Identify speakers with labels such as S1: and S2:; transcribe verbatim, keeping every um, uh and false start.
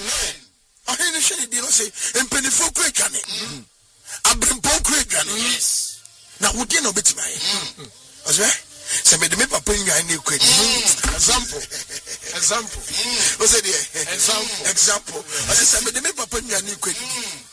S1: ɔhene hwɛ di no say empenifo kura dwane abrimpo kura dwane na wodi na obetima ye ɔsɛ sɛ me de me papa nwan na ekwadi
S2: example example
S1: ɔsɛ de
S2: example
S1: example ɔsɛ sɛ me de me papa nwan na ekwadi